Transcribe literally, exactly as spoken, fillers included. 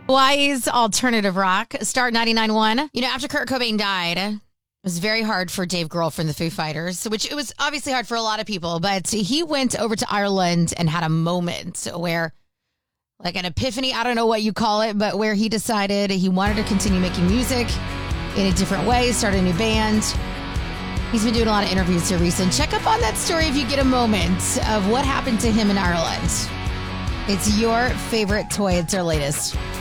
Hawaii's alternative rock, Start ninety-nine point one. You know, after Kurt Cobain died, it was very hard for Dave Grohl from the Foo Fighters, which it was obviously hard for a lot of people, but he went over to Ireland and had a moment where, like an epiphany, I don't know what you call it, but where he decided he wanted to continue making music in a different way, start a new band. He's been doing a lot of interviews here recently. Check up on that story if you get a moment of what happened to him in Ireland. It's your favorite toy. It's our latest.